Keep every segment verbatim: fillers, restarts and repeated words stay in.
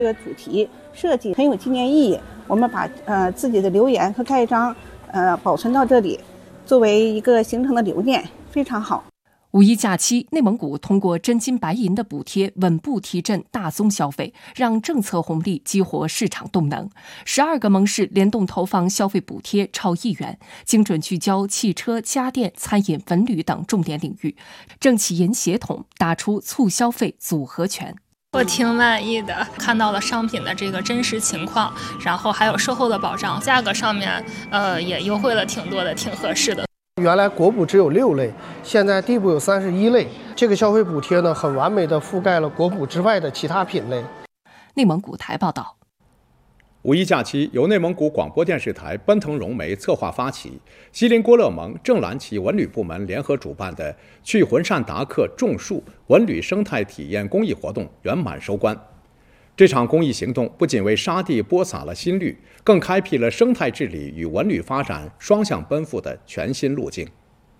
这个主题设计很有纪念意义，我们把呃自己的留言和盖章呃保存到这里，作为一个行程的留念，非常好。 五一假期，内蒙古通过真金白银的补贴，稳步提振大宗消费，让政策红利激活市场动能。十二个盟市联动投放消费补贴超亿元，精准聚焦汽车、家电、餐饮、文旅等重点领域，政企银协同打出促消费组合拳。 我挺满意的，看到了商品的这个真实情况，然后还有售后的保障，价格上面呃也优惠了挺多的，挺合适的。 原来国补只有六类，现在地补有三十一类。这个消费补贴呢，很完美的覆盖了国补之外的其他品类。 内蒙古台报道。 五一假期由内蒙古广播电视台奔腾融媒策划发起，锡林郭勒盟正蓝旗文旅部门联合主办的去浑善达克种树文旅生态体验公益活动圆满收官。这场公益行动不仅为沙地播撒了新绿，更开辟了生态治理与文旅发展双向奔赴的全新路径。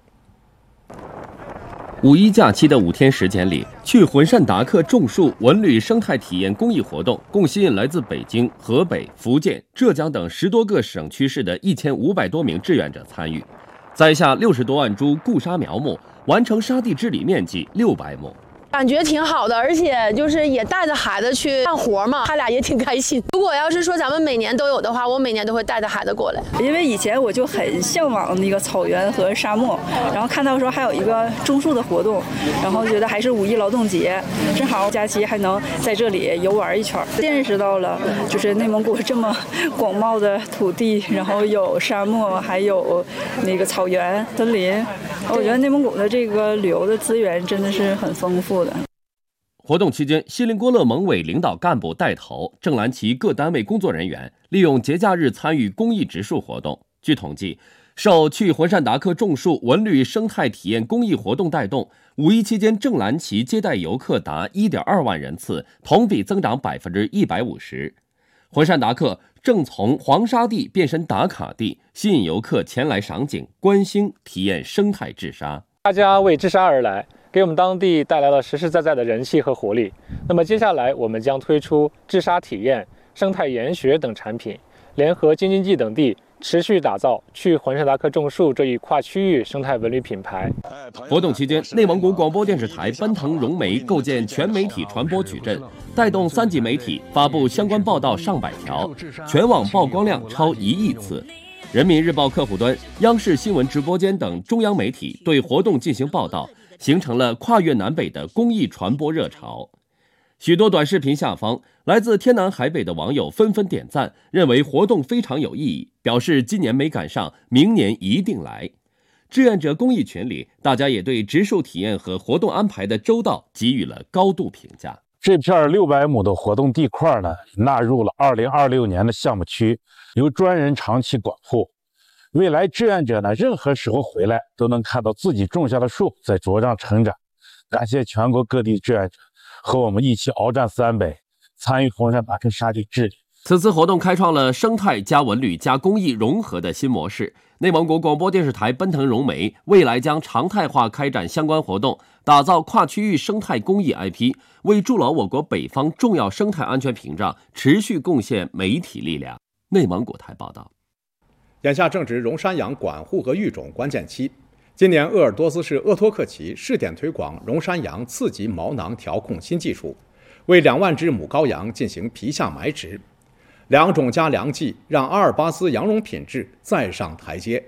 五一假期的五天时间里，去浑善达克种树文旅生态体验公益活动共吸引来自北京、河北、福建、浙江等十多个省区市的一千五百多名志愿者参与，栽下六十多万株固沙苗木，完成沙地治理面积六百亩。 感觉挺好的，而且就是也带着孩子去干活嘛，他俩也挺开心。如果要是说咱们每年都有的话，我每年都会带着孩子过来。 因为以前我就很向往那个草原和沙漠，然后看到说还有一个种树的活动，然后觉得还是五一劳动节，正好假期还能在这里游玩一圈，见识到了就是内蒙古这么广袤的土地，然后有沙漠，还有那个草原、森林。我觉得内蒙古的这个旅游的资源真的是很丰富的。 活动期间，锡林郭勒盟委领导干部带头，正蓝旗各单位工作人员利用节假日参与公益植树活动。据统计，受去浑善达克种树文旅生态体验公益活动带动，五一期间正蓝旗接待游客达 一点二万人次，同比增长 百分之一百五十。浑善达克正从黄沙地变身打卡地，吸引游客前来赏景、观星、体验生态治沙。 大家为治沙而来，给我们当地带来了实实在在的人气和活力。那么接下来我们将推出治沙体验、生态研学等产品，联合京津冀等地，持续打造去浑善达克种树这一跨区域生态文旅品牌。 活动期间，内蒙古广播电视台奔腾融媒构建全媒体传播矩阵，带动三级媒体发布相关报道上百条，全网曝光量超一亿次。人民日报客户端、央视新闻直播间等中央媒体对活动进行报道，形成了跨越南北的公益传播热潮。许多短视频下方，来自天南海北的网友纷纷点赞，认为活动非常有意义，表示今年没赶上，明年一定来。志愿者公益群里，大家也对植树体验和活动安排的周到给予了高度评价。 这片六百亩的活动地块呢，纳入了二零二六年的项目区，由专人长期管护。未来志愿者呢，任何时候回来都能看到自己种下的树在茁壮成长。感谢全国各地志愿者和我们一起鏖战三北，参与浑善达克沙地治理。 此次活动开创了生态加文旅加公益融合的新模式。内蒙古广播电视台奔腾融媒未来将常态化开展相关活动，打造跨区域生态公益 I P， 为筑牢我国北方重要生态安全屏障持续贡献媒体力量。内蒙古台报道。 眼下正值荣山羊管护和育种关键期，今年鄂尔多斯市鄂托克旗试点推广荣山羊次级毛囊调控新技术，为两万只母羔羊进行皮下埋植。两种加良剂让阿尔巴斯羊绒品质再上台阶。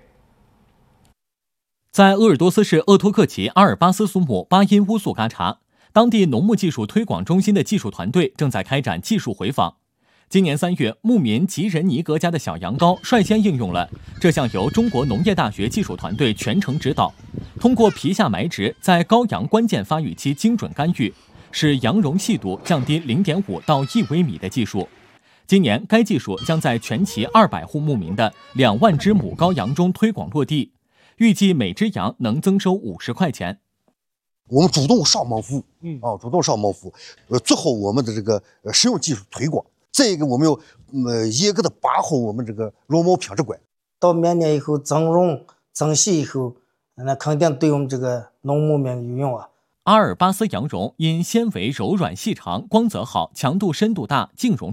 在鄂尔多斯市鄂托克旗阿尔巴斯苏木巴音乌素嘎查，当地农牧技术推广中心的技术团队正在开展技术回访。今年三月，牧民吉仁尼格家的小羊羔率先应用了这项由中国农业大学技术团队全程指导，通过皮下埋植，在羔羊关键发育期精准干预，使羊绒细度降低 零点五到一微米的技术。今年，该技术将在全旗二百户牧民的两万只母羔羊中推广落地，预计每只羊能增收五十块钱。 我们主动上门服务，嗯啊，主动上门服务，呃，做好我们的这个呃实用技术推广。再一个，我们要呃严格的把好我们这个绒毛品质管。 到明年以后增绒增细以后，那肯定对我们这个农牧民有用啊。 阿尔巴斯羊绒因纤维柔软细长、光泽好、强度深度大、净容